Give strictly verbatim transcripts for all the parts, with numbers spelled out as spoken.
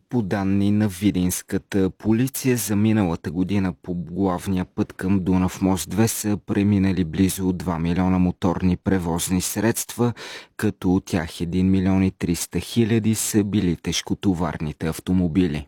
По данни на видинската полиция, за миналата година по главния път към Дунав мост две са преминали близо два милиона моторни превозни средства, като от тях един милион и триста хиляди са били тежкотоварните автомобили.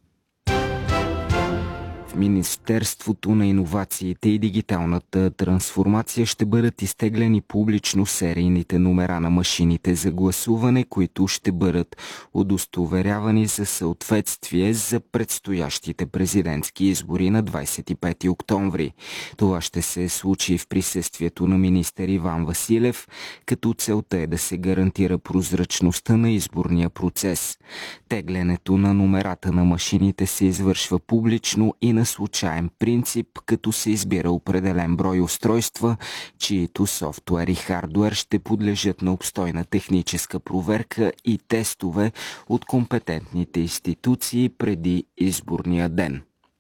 В Министерството на иновациите и дигиталната трансформация ще бъдат изтеглени публично серийните номера на машините за гласуване, които ще бъдат удостоверявани за съответствие за предстоящите президентски избори на двадесет и пети октомври. Това ще се случи в присъствието на министър Иван Василев, като целта е да се гарантира прозрачността на изборния процес. Теглянето на номерата на машините се извършва публично и на случаен принцип, като се избира определен брой устройства, чието софтуер и хардуер ще подлежат на обстойна техническа проверка и тестове от компетентните институции преди изборния ден.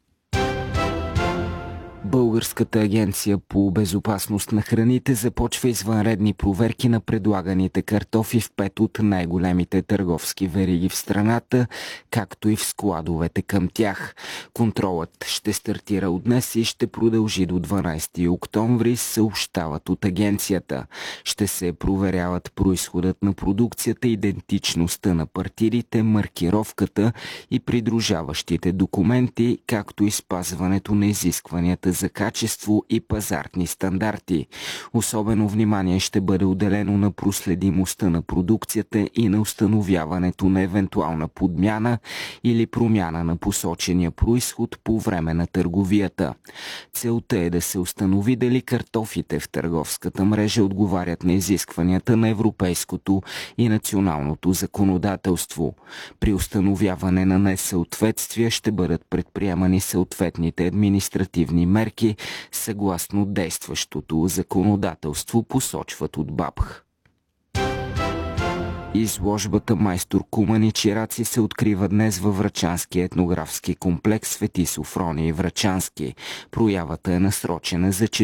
Българската агенция по безопасност на храните започва извънредни проверки на предлаганите картофи в пет от най-големите търговски вериги в страната, както и в складовете към тях. Контролът ще стартира от днес и ще продължи до дванадесети октомври, съобщават от агенцията. Ще се проверяват произходът на продукцията, идентичността на партидите, маркировката и придружаващите документи, както и спазването на изискванията за качество и пазарни стандарти. Особено внимание ще бъде отделено на проследимостта на продукцията и на установяването на евентуална подмяна или промяна на посочения произход по време на търговията. Целта е да се установи дали картофите в търговската мрежа отговарят на изискванията на европейското и националното законодателство. При установяване на несъответствия ще бъдат предприемани съответните административни мерки съгласно действащото законодателство, посочват от БАБХ. Изложбата Майстор Куман и чираци се открива днес във Врачанския етнографски комплекс Свети Софроний Врачански. Проявата е насрочена за